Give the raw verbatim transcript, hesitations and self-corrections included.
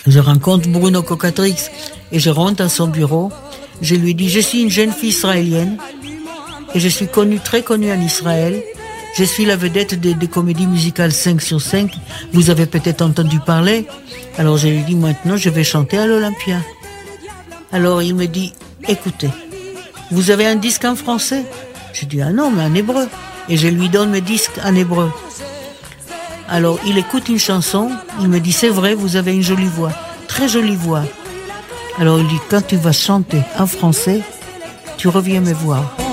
Je rencontre Bruno Cocatrix et je rentre à son bureau. Je lui dis, je suis une jeune fille israélienne et je suis connue, très connue en Israël. Je suis la vedette des, des comédies musicales cinq sur cinq. Vous avez peut-être entendu parler. Alors je lui dis, maintenant je vais chanter à l'Olympia. Alors il me dit, écoutez, vous avez un disque en français? Je dis, ah non, mais en hébreu. Et je lui donne mes disques en hébreu. Alors, il écoute une chanson, il me dit, c'est vrai, vous avez une jolie voix, très jolie voix. Alors, il dit, quand tu vas chanter en français, tu reviens me voir.